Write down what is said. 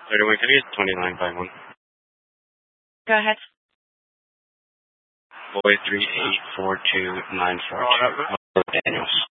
31, can I get 29 by 1? Go ahead. Boy 384294. Daniels.